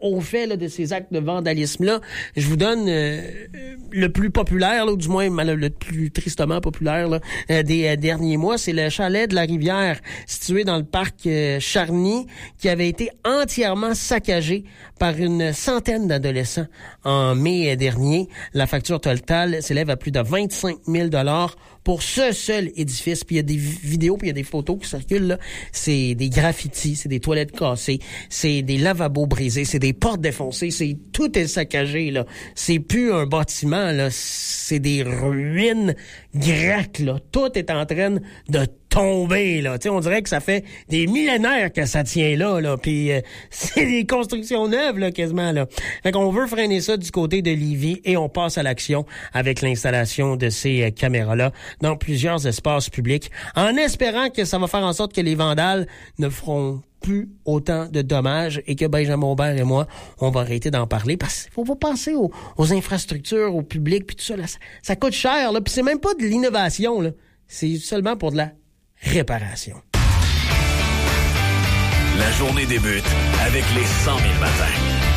au fait là, de ces actes de vandalisme-là. Je vous donne le plus populaire, là, ou du moins le plus tristement populaire là, des derniers mois. C'est le chalet de la Rivière, situé dans le parc Charny, qui avait été entièrement saccagé par une centaine d'adolescents en mai dernier. La facture totale s'élève à plus de 25 000 $ pour ce seul édifice. Puis il y a des vidéos, puis il y a des photos qui circulent, là. C'est des graffitis, c'est des toilettes cassées, c'est des lavabos brisés, c'est des portes défoncées, tout est saccagé, là. C'est plus un bâtiment, là. C'est des ruines grecques, là. Tout est en train de tomber, là. Tu sais, on dirait que ça fait des millénaires que ça tient là. Puis c'est des constructions neuves, là, quasiment, là. Fait qu'on veut freiner ça du côté de Lévis et on passe à l'action avec l'installation de ces caméras-là dans plusieurs espaces publics, en espérant que ça va faire en sorte que les vandales ne feront plus autant de dommages et que Benjamin Aubert et moi, on va arrêter d'en parler parce qu'il faut pas penser aux infrastructures, au public, puis tout ça, là, ça coûte cher, là, puis c'est même pas de l'innovation, là. C'est seulement pour de la réparation. La journée débute avec les 100 000 matins.